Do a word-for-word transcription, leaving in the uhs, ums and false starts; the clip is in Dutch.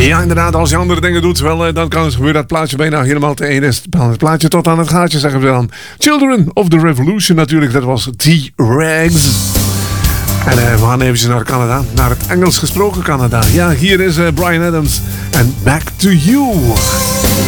Ja, inderdaad, als je andere dingen doet, wel, uh, dan kan het gebeuren dat het plaatje bijna helemaal te één is. Het plaatje tot aan het gaatje, zeggen we dan. Children of the Revolution natuurlijk, dat was T-Rex. En uh, we gaan even naar Canada, naar het Engels gesproken Canada. Ja, hier is uh, Bryan Adams en Back to You.